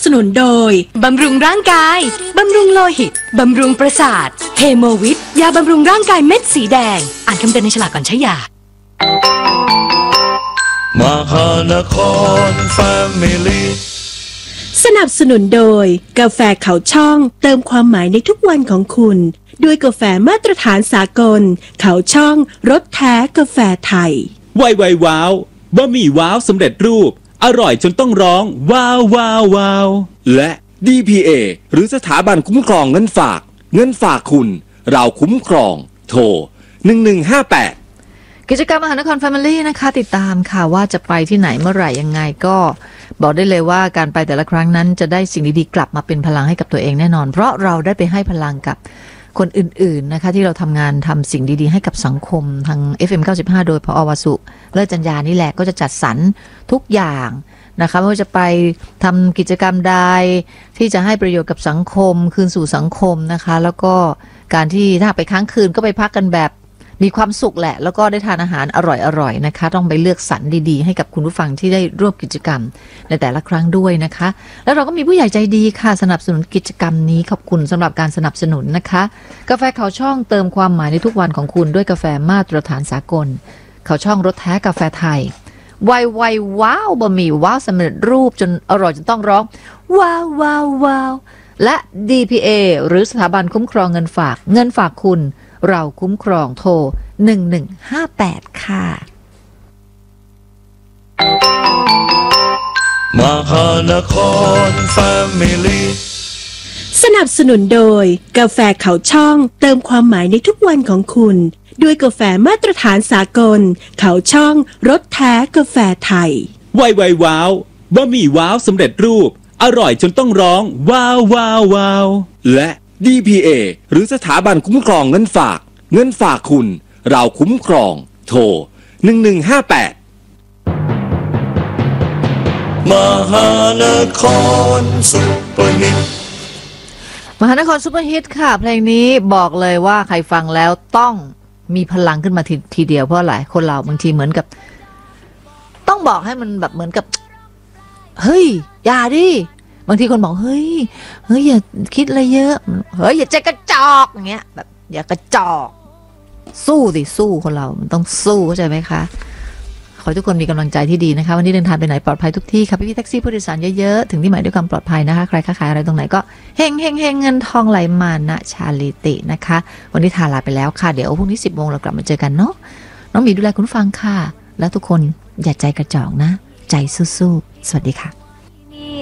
นุนโดยบำรุงร่างกายบำรุงโลหิตบำรุงประสาทเฮโมวิทยาบำรุงร่างกายเม็ดสีแดงอ่านคำเตือนในฉลากก่อนใช้ยามหานครแฟมิลี่สนับสนุนโดยกาแฟเขาช่องเติมความหมายในทุกวันของคุณด้วยกาแฟมาตรฐานสากลเขาช่องรสแท้กาแฟไทยไวว้าวบะหมี่ว้าวสำเร็จรูปอร่อยจนต้องร้องว้าวว้าวว้าวและ DPA หรือสถาบันคุ้มครองเงินฝากคุณเราคุ้มครองโทร1158 กิจกรรมมหานครแฟมิลี่นะคะติดตามค่ะว่าจะไปที่ไหนเมื่อไหร่ยังไงก็บอกได้เลยว่าการไปแต่ละครั้งนั้นจะได้สิ่งดีๆกลับมาเป็นพลังให้กับตัวเองแน่นอนเพราะเราได้ไปให้พลังกับคนอื่นๆนะคะที่เราทำงานทำสิ่งดีๆให้กับสังคมทาง FM 95โดยพอวสุเลิศจัญญานี่แหละก็จะจัดสรรทุกอย่างนะคะไม่ว่าจะไปทำกิจกรรมใดที่จะให้ประโยชน์กับสังคมคืนสู่สังคมนะคะแล้วก็การที่ถ้าไปค้างคืนก็ไปพักกันแบบมีความสุขแหละแล้วก็ได้ทานอาหารอร่อยๆนะคะต้องไปเลือกสรรดีๆให้กับคุณผู้ฟังที่ได้ร่วมกิจกรรมในแต่ละครั้งด้วยนะคะแล้วเราก็มีผู้ใหญ่ใจดีค่ะสนับสนุนกิจกรรมนี้ขอบคุณสำหรับการสนับสนุนนะคะกาแฟเขาช่องเติมความหมายในทุกวันของคุณด้วยกาแฟมาตรฐานสากลเขาช่องรสแท้กาแฟไทยไวว้าวบะหมี่ว้าวสำเร็จรูปจนอร่อยจนต้องร้องว้าวว้าวว้าวและ DPA หรือสถาบันคุ้มครองเงินฝากคุณเราคุ้มครองโทร1158ค่ะมหานครแฟมิลี่สนับสนุนโดยกาแฟเขาช่องเติมความหมายในทุกวันของคุณด้วยกาแฟมาตรฐานสากลเขาช่องรสแท้กาแฟไทยไวว้าวบะหมี่ว้าวสำเร็จรูปอร่อยจนต้องร้องว้าวว้าวว้าวและ DPA หรือสถาบันคุ้มครองเงินฝากคุณเราคุ้มครองโทร1158 มหานครซุปเปอร์ฮิตมหานครซุปเปอร์ฮิตค่ะเพลงนี้บอกเลยว่าใครฟังแล้วต้องมีพลังขึ้นมาทีเดียวเพราะหลายคนเราบางทีเหมือนกับต้องบอกให้มันแบบเหมือนกับเฮ้ยอย่าดิบางทีคนบอกเฮ้ยอย่าคิดอะไรเยอะเฮ้ยอย่าใจกระจอกอย่างเงี้ยแบบอย่ากระจอกสู้สิสู้คนเรามันต้องสู้เข้าใจไหมคะขอให้ทุกคนมีกำลังใจที่ดีนะคะวันนี้เดินทางไปไหนปลอดภัยทุกที่ค่ะพี่แท็กซี่ผู้โดยสารเยอะๆถึงที่หมายด้วยความปลอดภัยนะคะใครค้าขายอะไรตรงไหนก็เฮงเงินทองไหลมานะชาลิตินะคะวันนี้ทาลาไปแล้วค่ะเดี๋ยวพรุ่งนี้ 10 โมงเรากลับมาเจอกันเนาะน้องหมีดูแลคุณฟังค่ะแล้วทุกคนอย่าใจกระจอกนะใจสู้ๆสวัสดีค่ะ